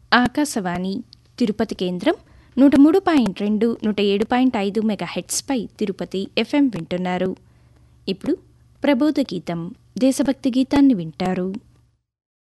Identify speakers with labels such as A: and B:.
A: ఆకాశవాణి తిరుపతి కేంద్రం 103.2 107.5 మెగాహెట్స్పై తిరుపతి ఎఫ్ఎం వింటున్నారు. ఇప్పుడు ప్రబోధ గీతం దేశభక్తి గీతాన్ని వింటారు.